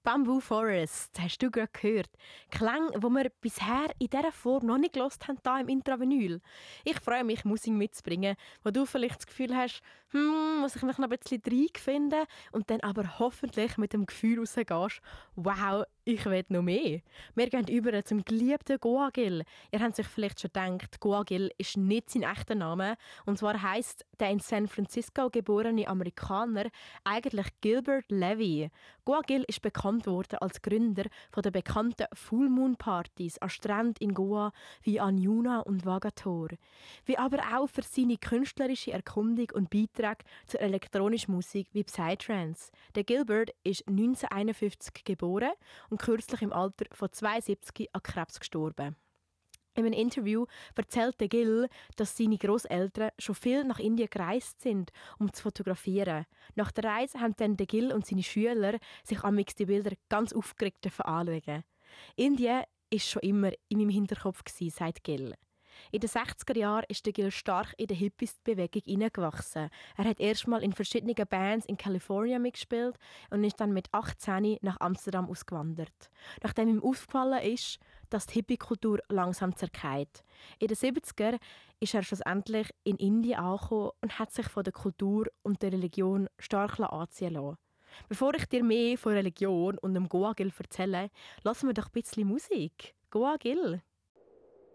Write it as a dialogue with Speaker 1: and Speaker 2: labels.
Speaker 1: Bamboo Forest, hast du gerade gehört. Klänge, die wir bisher in dieser Form noch nicht gehört haben, hier im Intravinyl. Ich freue mich, Musik mitzubringen, wo du vielleicht das Gefühl hast, muss ich mich noch ein bisschen reinfinden und dann aber hoffentlich mit dem Gefühl rausgehst, wow, ich will noch mehr. Wir gehen über zum geliebten Goa Gill. Ihr habt sich vielleicht schon gedacht, Goa Gill ist nicht sein echter Name. Und zwar heisst der in San Francisco geborene Amerikaner eigentlich Gilbert Levy. Goa Gill ist bekannt worden als Gründer von der bekannten Full Moon Partys an Stränden in Goa wie Anyuna und Vagator. Wie aber auch für seine künstlerische Erkundung und Beiträge zur elektronischen Musik wie Psytrance. Der Gilbert ist 1951 geboren und kürzlich im Alter von 72 an Krebs gestorben. In einem Interview erzählt der Gill, dass seine Grosseltern schon viel nach Indien gereist sind, um zu fotografieren. Nach der Reise haben dann der Gill und seine Schüler sich amigs die Bilder ganz aufgeregt anschauen. Indien war schon immer in meinem Hinterkopf, sagt Gill. In den 60er Jahren ist der Gill stark in die Hippies-Bewegung hineingewachsen. Er hat erstmal in verschiedenen Bands in Kalifornien mitgespielt und ist dann mit 18 nach Amsterdam ausgewandert. Nachdem ihm aufgefallen ist, dass die Hippie-Kultur langsam zerkeilt. In den 70er ist er schlussendlich in Indien angekommen und hat sich von der Kultur und der Religion stark anziehen lassen. Bevor ich dir mehr von Religion und dem Goa Gill erzähle, lassen wir doch ein bisschen Musik. Goa Gill.